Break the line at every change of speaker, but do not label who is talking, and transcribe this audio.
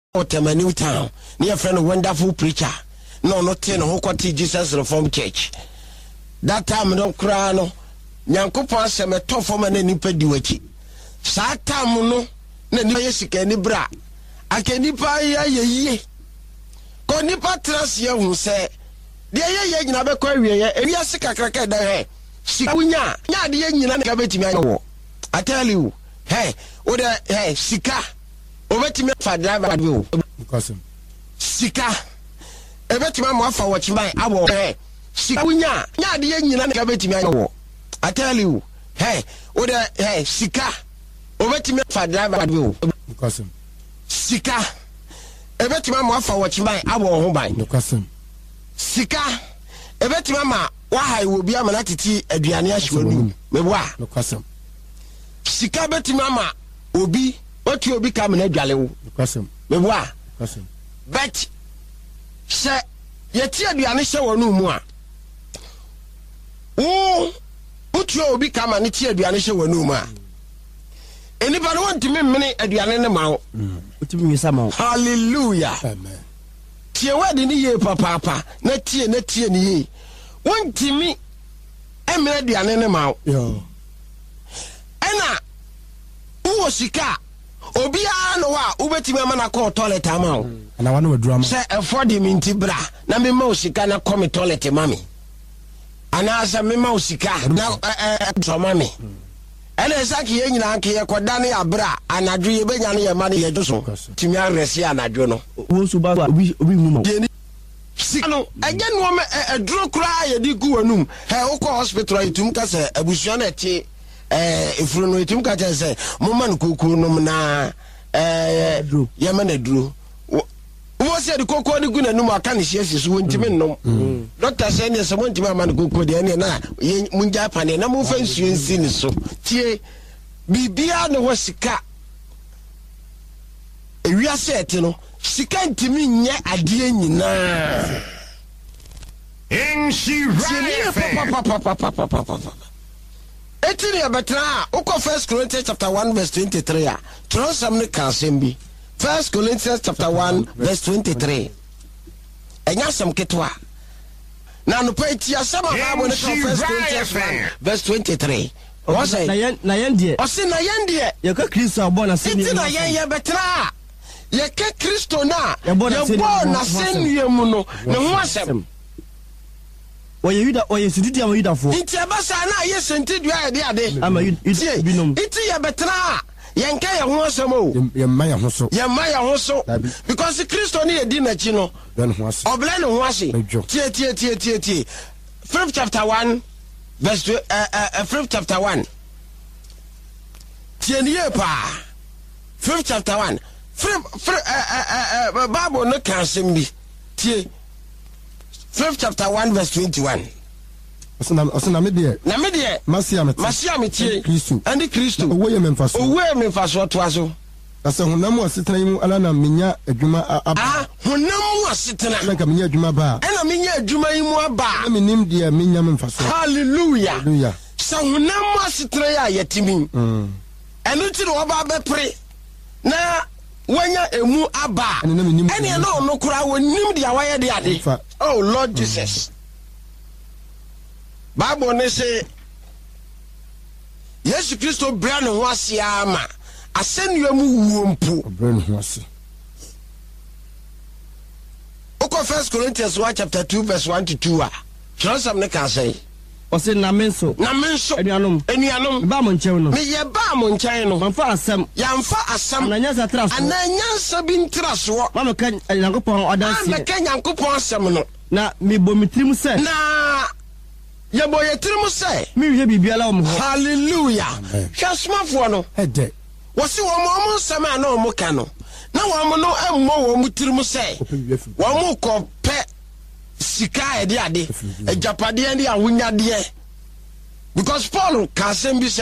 Otemani town near friend of wonderful preacher. No, not 10 who got Jesus Reformed Church. That time no crano. Nyankopa se me to for man nipa diwachi. Sa time no na nipa yesika ni bra. Ake nipa ye. Ko nipa trans ye hu se de ye nyina be kwa wiye ewia sika kraka da he. Sika wunya nya de ye nyina na betimi awo. I tell you, hey, oda hey sika obetimi fa driver bi
because
sika ebetimi mo afa watchman awo hey sika wunya nya de ye nyina na betimi awo. I tell you, hey, oda hey sika obetimi fa driver bi
because
sika ebetimi mo afa watchman awo ho ban
because
sika ebetimi ma wa hai wo bia ma na titi aduane ahwanu meboa
because
sika betimi ma obi otu obi ka na adwale wo
because
meboa
because
but se yeti aduane hye wonu mu a otu obi ka ma ne ti aduane hye wonu mu a enipa no wontimi mmene aduane ne ma wo
otimi yesa ma wo
hallelujah
amen
tie wadi ni ye papa na tie ni ye wontimi emene aduane ne ma wo
yo
ena uwo sika obi a no wa ubetimi ama na call toilet ama wo
na wana wadurama
se afford me nti bra na me ma osika na come toilet mami ana asa me ma osika na so mami ene saki ye nyina anke ye koda ne abra anadwo ye benya ne ye ma ne ye dwoso timi aresi anadwo no
wo so ba obi mu ma
sika no agye no me eduro kura ye di gu wanum he wo ko hospital itum ka se abusua na ti efuru no itum ka se mo man kokuru no na ye ma na duro wo se de kokko ni gu na num aka ne hiesie so wontimi nnom doctor say ne se wontimi ama ne kokko de ne na munja pane na mo fa nsuo nsi ne so tie bibia no wo sika ewia set no sika ntimi nye ade nyina
Inshi
etiri abetra uko 1 Corinthians chapter 1 verse 23 a tronsam ne kansembi 1 Corinthians chapter 1 verse 23 enya sam ketwa na no peti asama Bible ne 1 Corinthians 1 verse 23 o say
na yen die
o say na yen die
ye ka Kristo abo na se
eti na yen ye betra ye ka Kristo na ye bo na senue mu no ne ho asem
oye yuda oye sididi ama yuda fo
enti abasa na ye sentidua ye de ade
ama yuda binom
enti ye betra yenka ye ho asem o
ye ma ye ho so
because Kristo ni ye di na chi no
ben ho ase
obla ne ho ase tie 5th chapter 1 verse 5th chapter 1 tie ni ye pa 5th chapter 1 Bible no kan sem bi tie 5th chapter 1 verse 21
osana me de
na me de
masia me
tie
Kristo
and Kristo
owo ye
memfaso to aso
asa honam asetena yimu ala na menya adwuma
honam asetena
na ka menya adwuma ba
na menya adwuma yimu aba
na menim de menya memfaso
hallelujah sa honam asetena ya yetimi enu ti no ba bepre na wanya emu aba ene na ono kura wonim dia waye de ade oh Lord Jesus Bible ne say Yesu Kristo bra ne ho ase ama asenua mu wuompo
bra ne ho ase
Oko 1 Corinthians 1 chapter 2 verse 1 to 2 a Tronsam ne ka say
o se na menso enuanom ba mo nchen no
me ye ba mo nchen no
manfa asem
ananya sabi ntraso
ma me kan Yankopon odanse
ma kan Yankopon asem no
na me bo mitrim se
na ye bo ye trim se
me hwe bibiala o mo
hallelujah hwasmafo no
ede
wo se wo mo nsem a na o mo ka no na wo mo no emmo wo mo trim se wo mo ko pe sika ede ade ejapade ande awunyade because Paul ka sem bi